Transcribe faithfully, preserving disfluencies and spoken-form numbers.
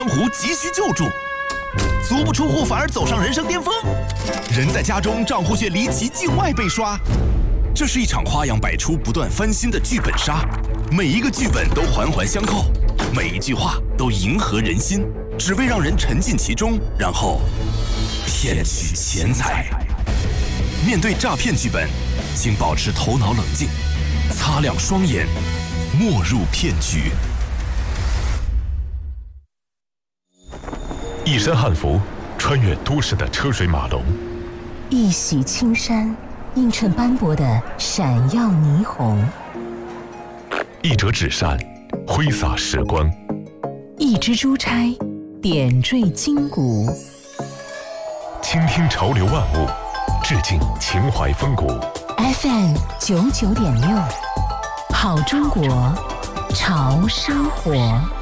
江湖急需救助，足不出户反而走上人生巅峰，人在家中账户却离奇境外被刷。这是一场花样百出、不断翻新的剧本杀，每一个剧本都环环相扣，每一句话都迎合人心，只为让人沉浸其中，然后骗取钱财。面对诈骗剧本，请保持头脑冷静，擦亮双眼，莫入骗局。 一身汉服，穿越都市的车水马龙； 一袭青衫，映衬斑驳的闪耀霓虹； 一折纸扇，挥洒时光； 一支珠钗，点缀筋骨。 倾听潮流万物，致敬情怀风骨。 F M 九九点六，好中国，潮生活。